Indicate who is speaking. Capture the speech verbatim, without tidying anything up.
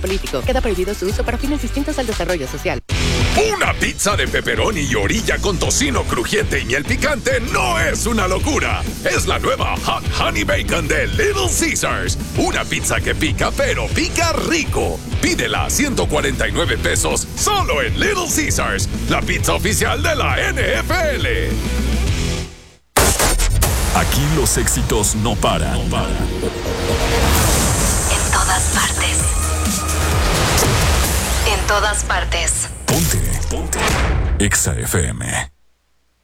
Speaker 1: político. Queda prohibido su uso para fines distintos al desarrollo social.
Speaker 2: Una pizza de pepperoni y orilla con tocino crujiente y miel picante no es una locura. Es la nueva Hot Honey Bacon de Little Caesars. Una pizza que pica, pero pica rico. Pídela a ciento cuarenta y nueve pesos solo en Little Caesars, la pizza oficial de la N F L.
Speaker 3: Aquí los éxitos no paran. No paran.
Speaker 4: En todas partes. En todas partes.
Speaker 3: Ponte, ponte. Exa F M.